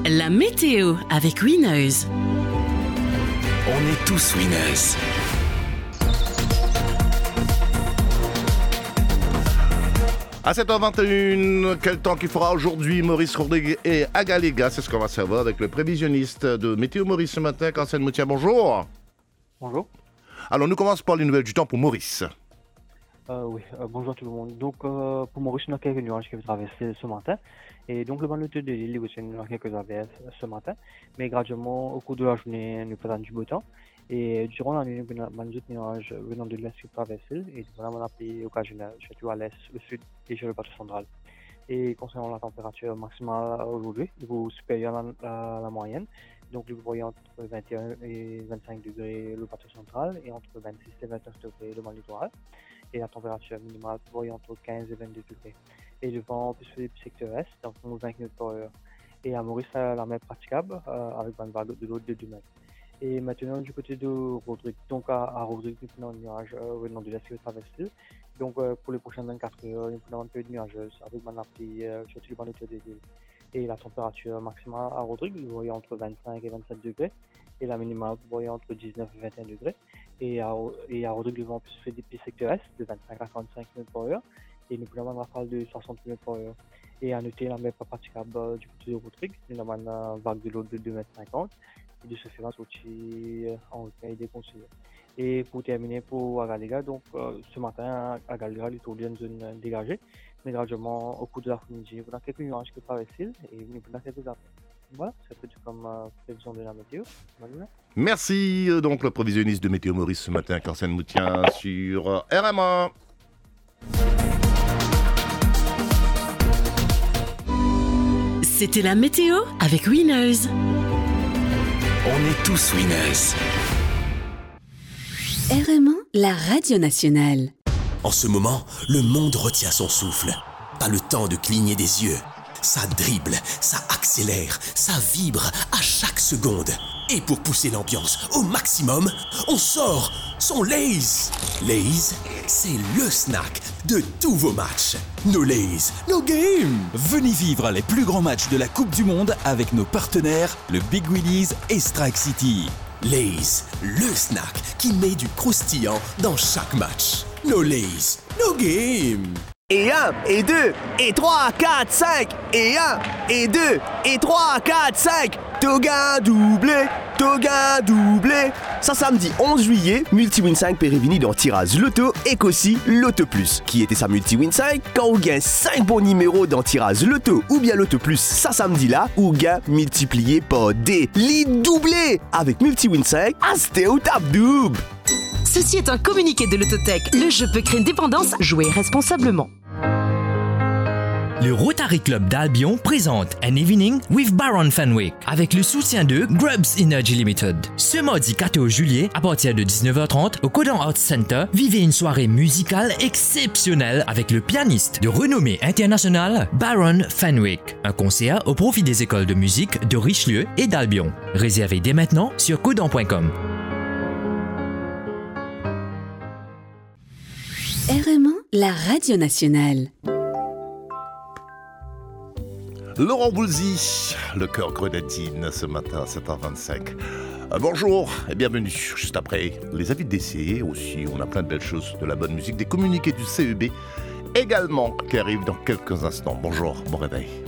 La météo avec Winners. On est tous winners. À 7h21, quel temps qu'il fera aujourd'hui, Maurice Rodrigue et Agaléga, c'est ce qu'on va savoir avec le prévisionniste de Météo Maurice ce matin, Cancel Moutier. Bonjour. Bonjour. Alors, nous commençons par les nouvelles du temps pour Maurice. Bonjour tout le monde. Donc, pour Maurice, on a quelques nuages qui vont traverser ce matin. Et donc, le banc de l'île, aussi, il y a quelques averses ce matin. Mais graduellement, au cours de la journée, nous présentons du beau temps. Et durant la nuit, nous avons d'autres nuages venant de l'est qui traversent. Et nous avons un appui occasionnel, surtout à l'est, au sud et sur le plateau central. Et concernant la température maximale aujourd'hui, niveau supérieur à la moyenne. Donc, vous voyez entre 21 et 25 degrés le plateau central et entre 26 et 29 degrés le banc littoral. Et la température minimale, vous voyez entre 15 et 22 degrés. Et le vent peut se faire du secteur est, donc 20 km/h. Et à Maurice, la mer praticable, avec une vague de l'eau de 2 mètres. Et maintenant, du côté de Rodrigue, donc à Rodrigue, nous avons un nuage venant de l'est qui va traverser. Donc, pour les prochaines 24 heures, nous avons un peu de nuageuse avec une appui sur tout le banc de l'île. Et la température maximale à Rodrigue, vous voyez entre 25 et 27 degrés. Et la minimale, vous voyez entre 19 et 21 degrés. Et à Rodrigue, le vent peut se faire des petits secteurs est de 25 à 45 km/h. Et nous pouvons avoir une rafale de 60 km/h. Et à noter, la mer pas praticable du côté de Rodrigue. Nous avons une vague de l'eau de 2,50 m. Et de ce fait, on sortir en recueil des conseillers. Et pour terminer, pour Agaléga, donc ce matin, Agaléga, il est une zone dégagée. Mais graduellement, au cours de l'après-midi, vous avez quelques nuages qui paraissent et vous avez quelques appels. Voilà, c'est tout comme prévision de la météo. Merci, donc le prévisionniste de Météo Maurice ce matin, Cancel Moutier, sur RMA. C'était la météo avec Winners. On est tous winners. RMA, la radio nationale. En ce moment, le monde retient son souffle. Pas le temps de cligner des yeux. Ça dribble, ça accélère, ça vibre à chaque seconde. Et pour pousser l'ambiance au maximum, on sort son Lay's. Lay's, c'est le snack de tous vos matchs. Nos Lay's, nos games. Venez vivre les plus grands matchs de la Coupe du Monde avec nos partenaires, le Big Willy's et Strike City. Lay's, le snack qui met du croustillant dans chaque match. Nos Lay's, nos games. Et 1, et 2, et 3, 4, 5, et 1, et 2, et 3, 4, 5. Toga doublé, Toga doublé. Ça samedi 11 juillet, Multi-Win 5 Pérévini dans Tirage Loto et qu'aussi Loto Plus. Qui était sa Multi-Win 5 quand on gagne 5 bons numéros dans Tirage Loto ou bien Loto Plus ça samedi là, ou gain multiplié par des lits doublés. Avec Multi-Win 5, asté ou tap double. Ceci est un communiqué de l'Autothèque. Le jeu peut créer une dépendance. Jouez responsablement. Le Rotary Club d'Albion présente An Evening with Baron Fenwick avec le soutien de Grubs Energy Limited. Ce mardi 14 juillet, à partir de 19h30, au Codan Arts Center, vivez une soirée musicale exceptionnelle avec le pianiste de renommée internationale Baron Fenwick. Un concert au profit des écoles de musique de Richelieu et d'Albion. Réservez dès maintenant sur codan.com. RMA, la radio nationale. Laurent Boulzy, le cœur grenadine, ce matin à 7h25. Bonjour et bienvenue. Juste après, les avis de décès aussi. On a plein de belles choses, de la bonne musique, des communiqués du CEB également qui arrivent dans quelques instants. Bonjour, bon réveil.